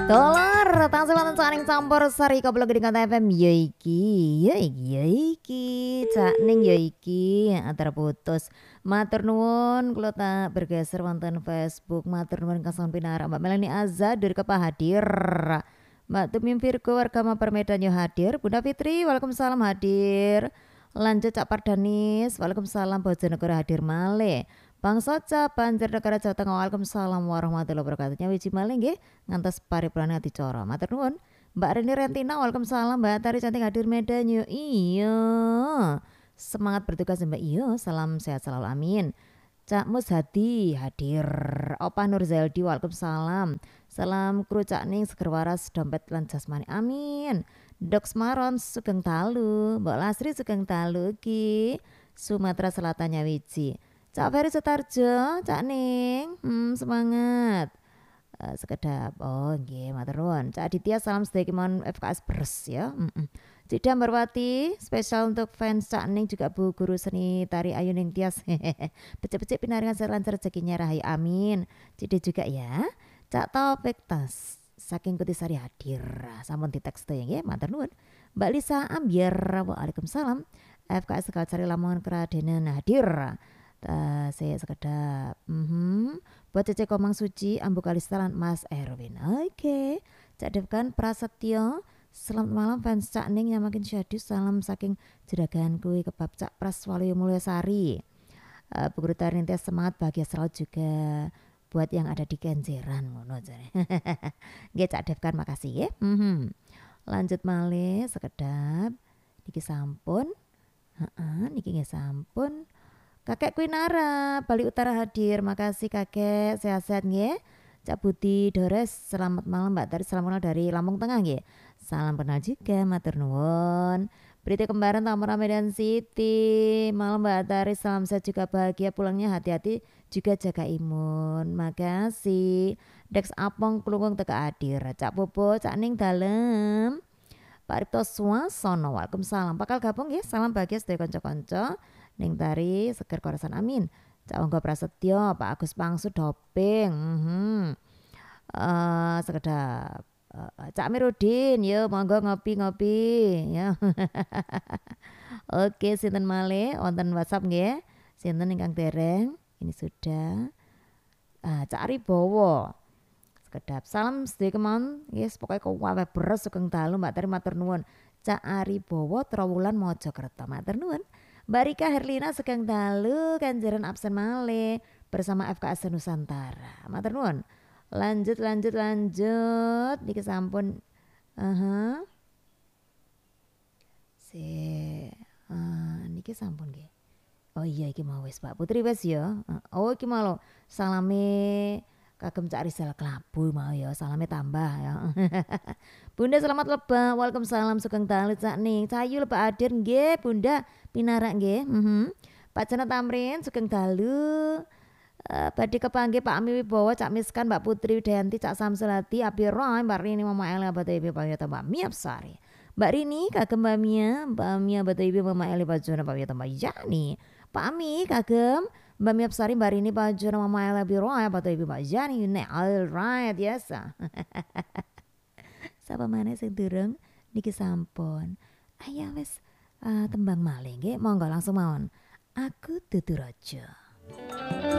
Dolar tangsel wonten saring campur sari koblo gedhe kata FM ya iki cak ning ya iki terputus. Matur nuwun kula tak bergeser wonten Facebook. Matur nuwun kasan pinarak Mbak Melani Azza dari Kepa hadir. Mbak Tumim Virgo warga Mampir Medan yo hadir. Bunda Fitri waalaikumsalam hadir. Lanjut Cak Pardanis waalaikumsalam Bojonegoro hadir malih. Bang Soca Banjarnegara Jawa Tengah waalaikumsalam warahmatullahi wabarakatuh. Wiji malih nggih ngantos paripurna dicara. Matur nuwun. Mbak Reni Rentina waalaikumsalam. Mbak Tari cantik hadir Medan yo. Iya. Semangat bertugas Mbak. Iya, salam sehat selalu amin. Cak Mus Hadi hadir. Opah Nur Zeldi waalaikumsalam. Salam kru Cak Ning seger waras dompet lan jasmani amin. Dok Smaron Sugeng Talu. Mbak Lasri Sugeng Talu iki Sumatera Selatan Wiji. Cak Ferry Sutarjo, Cak Ning, semangat. Sekedap, oh nggih, matur nuwun. Cak Aditya salam sedaya kemauan FKS Bres ya. Cik Dambarwati, spesial untuk fans Cak Ning juga Bu Guru Seni Tari Ayu Ning Tias. Becik-becik pinaringan lancar rezekinya rahayu amin. Cik juga ya. Cak Taufik Tas saking Kutisari hadir. Sampun di teks ya nggih, matur nuwun. Mbak Lisa Ambiar, waalaikumsalam. FKS Sekalsari Lamongan Kradenan hadir. Saya sekedap buat Cece Komang Suci Ambu Kalistalan Mas Erwin. Oke. Cak Devkan Prasetyo selamat malam fans Cak Ning yang makin syahdu. Salam saking Jeragan Kui Kebab Cak Pras Waluyo Mulyasari. Bu Guru Tarintes semangat bahagia selalu juga buat yang ada di Kenjeran ngono jare. Nggih Cak Devkan makasih ya. Lanjut malih sekedap niki sampun. Niki nggih sampun. Kakek Kuinara, Bali Utara hadir. Makasih kakek, sehat-sehat nggih. Cak Budi Dores, selamat malam Mbak Tari, salam kenal dari Lampung Tengah nggih. Salam kenal juga, matur nuwun. Berita kembaran Tamara Medan City. Malam Mbak Tari, salam sehat juga bahagia pulangnya hati-hati juga jaga imun. Makasih. Dex Apong Klungkung teka hadir. Cak Bobo, Cak Ning dalem. Pak Ripto Suwasono, waalaikumsalam. Bakal gabung ya, salam bahagia sedaya kanca-kanca. Ning Tari seger korasan amin. Cak Onggo Prasetyo, Pak Agus Pangsu doping. Sekedap. Cak Mirudin, yo monggo ngopi-ngopi ya. Oke, sinten malih wonten WhatsApp nggih. Sinten ingkang dereng? Ini sudah. Cak Aribowo. Sekedap. Salam sedaya kemawon. Yes, pokoke kowe beres sugeng dalu Mbak Tari matur nuwun. Cak Aribowo Trowulan Mojokerto matur nuwun. Mbak Rika Herlina Sugeng dalu Kanjaran absen malih bersama FKS Nusantara. Matur nuwun. Lanjut. Niki sampun. Niki sampun nggih. Oh iya iki mau wis Pak Putri wis ya. Oh iki mau salame kagem Cak Rizal Klabu mau ya, salame tambah ya. Bunda selamat lebah. Waalaikumsalam sugeng dalu Cak Ning. Cahayu lebah hadir nggih Bunda pinarak nggih. Pak Jana Tamrin sugeng dalu. Badhe kepanggih Pak Ami Wibowo, Cak Miskan, Mbak Putri Widayanti, Cak Samsulati, Abi Roy, Mbak Rini, Mama Eli, Abata Ibi, Pak Wiyata, Mbak Mia Sari. Mbak Rini kagem Mbak Mia, Abata Ibi, Mama Eli, Pak Jona, Pak Wiyata, Mbak Yani. Pak Ami kagem Mbak Mia Sari, Mbak Rini, Pak Jona, Mama Eli, Abi Roy, Abata Ibi, Mbak Yani. Alright, yes. Sapa maneh sing durung niki sampun. Ayo wis tembang malih nggih, monggo langsung mawon. Aku dudu raja.